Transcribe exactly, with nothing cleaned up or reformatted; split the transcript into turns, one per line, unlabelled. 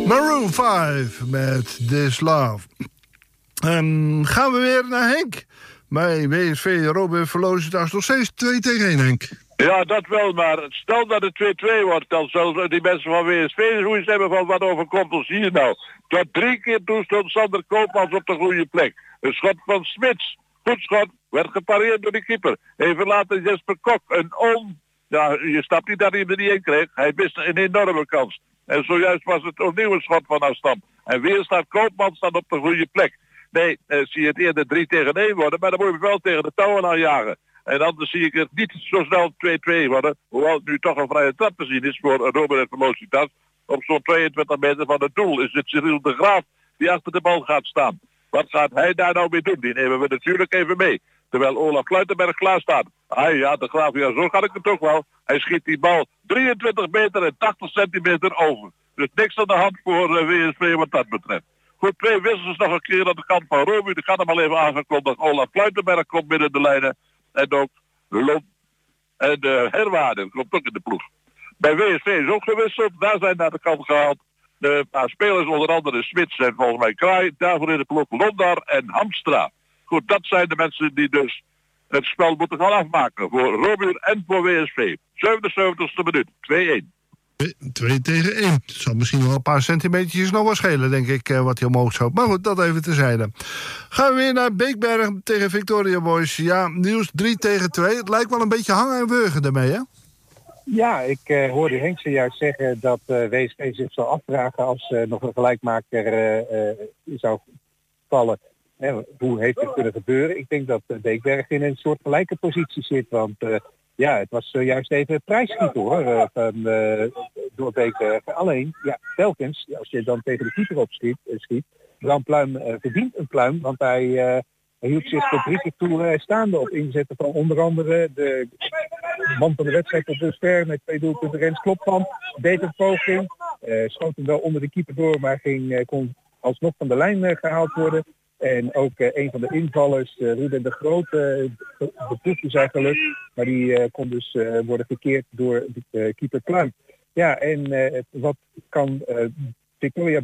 Maroon vijf met This Love. Um, gaan we weer naar Henk. Bij W S V Robin verlozen het nog steeds twee tegen één, Henk.
Ja, dat wel, maar stel dat het twee-twee wordt, dan zullen die mensen van W S V hoe hebben van wat overkomt ons hier nou. Tot drie keer toe stond Sander Koopmans op de goede plek. Een schot van Smits, goed schot, werd gepareerd door de keeper. Even later Jesper Kok, een on... Ja, je snapt niet dat hij hem er niet in kreeg. Hij miste een enorme kans. En zojuist was het opnieuw een schot van afstand. En weer staat Koopmans dan op de goede plek. Nee, eh, zie je het eerder drie tegen één worden, maar dan moet je wel tegen de touwen aanjagen. En anders zie ik het niet zo snel twee-twee worden, hoewel het nu toch een vrije trap te zien is voor Robert en Velocitas. Op zo'n tweeëntwintig meter van het doel is het Cyril de Graaf die achter de bal gaat staan. Wat gaat hij daar nou mee doen? Die nemen we natuurlijk even mee. Terwijl Olaf Fluitenberg klaar staat. Ah ja, de Graaf, ja, zo gaat ik het toch wel. Hij schiet die bal drieëntwintig meter en tachtig centimeter over. Dus niks aan de hand voor uh, W S V wat dat betreft. Goed, twee wissels nog een keer aan de kant van Robu. Ik had hem al even aangekondigd. Olaf Fluitenberg komt binnen de lijnen. En ook Lom en uh, Herwaarden komt ook in de ploeg. Bij W S V is ook gewisseld. Daar zijn naar de kant gehaald de paar spelers, onder andere Smits en volgens mij Kraai. Daarvoor in de ploeg Londar en Hamstra. Goed, dat zijn de mensen die dus het spel moeten gaan afmaken. Voor Robuur en voor W S V. zevenenzeventigste minuut, twee-één.
twee tegen één. Het zal misschien wel een paar centimetertjes nog wel schelen, denk ik, eh, wat hij omhoog schoot. Maar goed, dat even terzijde. Gaan we weer naar Beekberg tegen Victoria Boys. Ja, nieuws drie tegen twee. Het lijkt wel een beetje hangen en wurgen daarmee, hè?
Ja, ik uh, hoorde Henk zojuist zeggen dat uh, W S V zich zou afvragen als uh, nog een gelijkmaker uh, uh, zou vallen. Eh, hoe heeft het kunnen gebeuren? Ik denk dat uh, Beekberg in een soort gelijke positie zit, want uh, ja, het was zojuist uh, even prijsschieten hoor, uh, van, uh, door Beekberg. Alleen, ja, telkens, als je dan tegen de keeper opschiet, uh, schiet, Bram Pluim uh, verdient een pluim, want hij, uh, hij hield zich tot drie keer toe uh, staande op inzetten van onder andere de man van de wedstrijd op de ster met twee doelpunten Rens Klopvan, deed een poging, uh, schoot hem wel onder de keeper door, maar ging, uh, kon alsnog van de lijn uh, gehaald worden. En ook uh, een van de invallers, uh, Ruben de Groot, uh, beproefde zijn geluk. Maar die uh, kon dus uh, worden verkeerd door de uh, keeper Pluim. Ja, en uh, wat kan uh, Victoria